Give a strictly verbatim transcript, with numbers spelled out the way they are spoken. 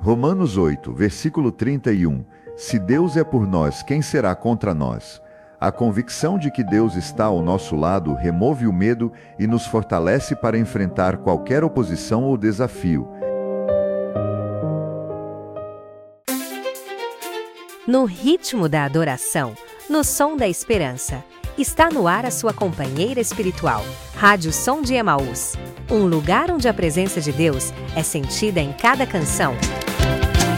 Romanos oito, versículo trinta e um. Se Deus é por nós, quem será contra nós? A convicção de que Deus está ao nosso lado remove o medo e nos fortalece para enfrentar qualquer oposição ou desafio. No ritmo da adoração, no som da esperança, está no ar a sua companheira espiritual, Rádio Som de Emaús. Um lugar onde a presença de Deus é sentida em cada canção,